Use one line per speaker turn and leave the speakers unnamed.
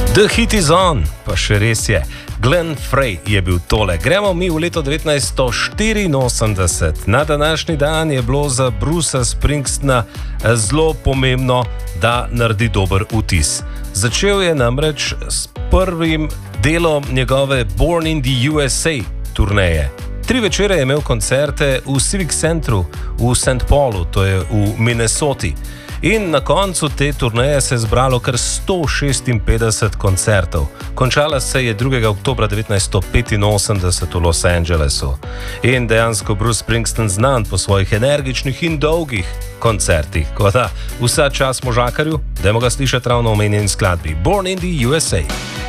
The Hit is On, pa še res je. Glenn Frey je bil tole. Gremo mi v leto 1984. Na današnji dan je bilo za Brucea Springsteena zelo pomembno, da naredi dober vtis. Začel je namreč s prvim delom njegove Born in the USA turneje. 3 večere je imel koncerte v Civic Centru v St. Paulu, to je v Minnesoti. In na koncu te turneje se je zbralo kar 156 koncertov. Končala se je 2. oktobra 1985 v Los Angelesu. In dejansko Bruce Springsteen znan po svojih energičnih in dolgih koncertih. Ko da vsa čas možakarju, dajmo ga slišati ravno omenjeni skladbi Born in the USA.